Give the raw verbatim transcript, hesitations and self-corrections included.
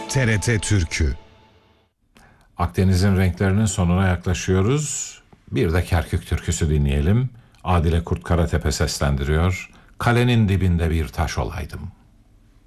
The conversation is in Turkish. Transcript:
T R T Türkü. Akdeniz'in renklerinin sonuna yaklaşıyoruz. Bir de Kerkük türküsü dinleyelim. Adile Kurt Karatepe seslendiriyor. Kalenin dibinde bir taş olaydım.